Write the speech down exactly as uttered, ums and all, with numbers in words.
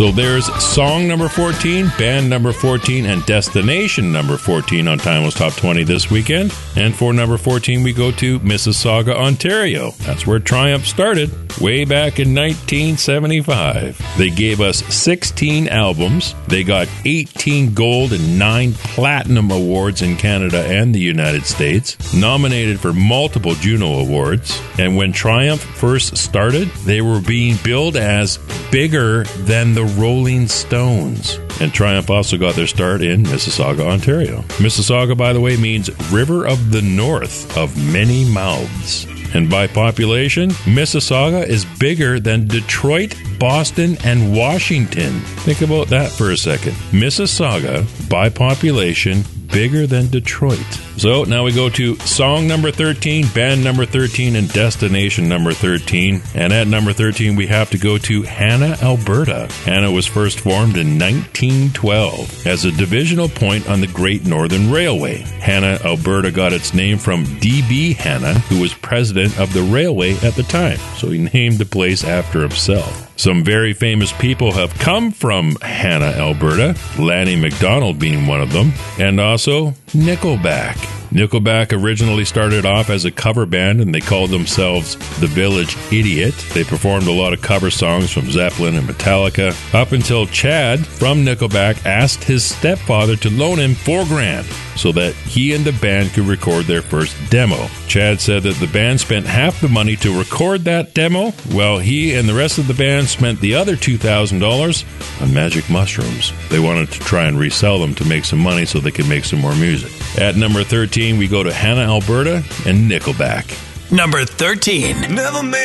So there's song number fourteen, band number fourteen, and destination number fourteen on Timeless Top twenty this weekend. And for number fourteen, we go to Mississauga, Ontario. That's where Triumph started, way back in nineteen seventy-five. They gave us sixteen albums. They got eighteen gold and nine platinum awards in Canada and the United States, nominated for multiple Juno Awards. And when Triumph first started, they were being billed as bigger than the Rolling Stones. And Triumph also got their start in Mississauga, Ontario. Mississauga, by the way, means River of the North of Many Mouths. And by population, Mississauga is bigger than Detroit, Boston, and Washington. Think about that for a second. Mississauga, by population, bigger than Detroit. So now we go to song number thirteen, band number thirteen, and destination number thirteen. And at number thirteen, we have to go to Hanna, Alberta. Hanna was first formed in nineteen twelve as a divisional point on the Great Northern Railway. Hanna, Alberta got its name from D B Hanna, who was president of the railway at the time. So he named the place after himself. Some very famous people have come from Hanna, Alberta, Lanny McDonald being one of them, and also Nickelback. Nickelback originally started off as a cover band, and they called themselves The Village Idiot. They performed a lot of cover songs from Zeppelin and Metallica, up until Chad from Nickelback asked his stepfather to loan him four grand so that he and the band could record their first demo. Chad said that the band spent half the money to record that demo, while he and the rest of the band spent the other two thousand dollars on magic mushrooms. They wanted to try and resell them to make some money so they could make some more music. At number thirteen, we go to Hanna, Alberta, and Nickelback. Number thirteen. Never